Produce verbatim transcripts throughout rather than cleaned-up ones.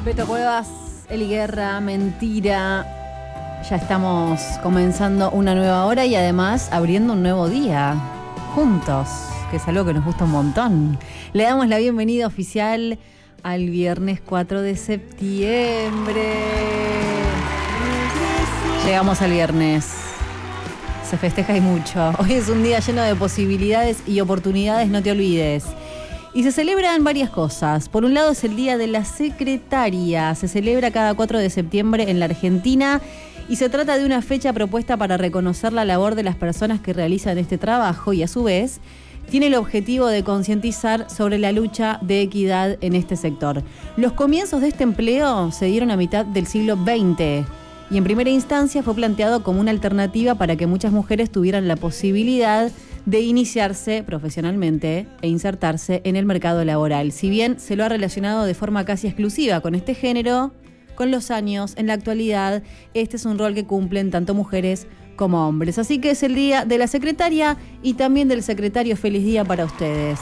Beto Cuevas, Eli Guerra, Mentira. Ya estamos comenzando una nueva hora y además abriendo un nuevo día juntos, que es algo que nos gusta un montón. Le damos la bienvenida oficial al viernes cuatro de septiembre. Llegamos al viernes. Se festeja y mucho. Hoy es un día lleno de posibilidades y oportunidades, no te olvides. Y se celebran varias cosas. Por un lado es el Día de la Secretaria. Se celebra cada cuatro de septiembre en la Argentina y se trata de una fecha propuesta para reconocer la labor de las personas que realizan este trabajo y a su vez tiene el objetivo de concientizar sobre la lucha de equidad en este sector. Los comienzos de este empleo se dieron a mitad del siglo veinte y en primera instancia fue planteado como una alternativa para que muchas mujeres tuvieran la posibilidad de iniciarse profesionalmente e insertarse en el mercado laboral. Si bien se lo ha relacionado de forma casi exclusiva con este género, con los años, en la actualidad, este es un rol que cumplen tanto mujeres como hombres. Así que es el Día de la Secretaria y también del Secretario. Feliz día para ustedes.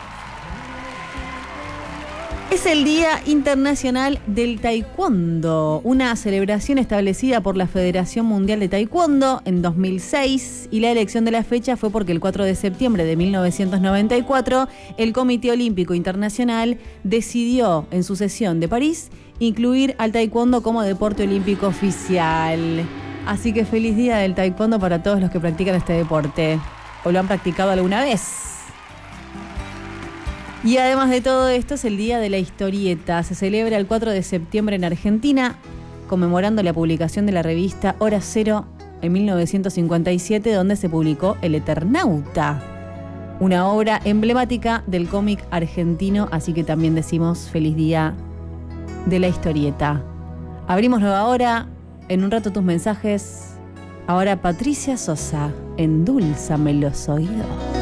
Es el Día Internacional del Taekwondo, una celebración establecida por la Federación Mundial de Taekwondo en dos mil seis, y la elección de la fecha fue porque el cuatro de septiembre de mil novecientos noventa y cuatro el Comité Olímpico Internacional decidió en su sesión de París incluir al taekwondo como deporte olímpico oficial. Así que feliz día del taekwondo para todos los que practican este deporte o lo han practicado alguna vez. Y además de todo esto es el Día de la Historieta. Se celebra el cuatro de septiembre en Argentina, conmemorando la publicación de la revista Hora Cero en mil novecientos cincuenta y siete, donde se publicó El Eternauta, una obra emblemática del cómic argentino. Así que también decimos feliz Día de la Historieta. Abrimos nueva hora, en un rato tus mensajes. Ahora Patricia Sosa, endúlzame los oídos.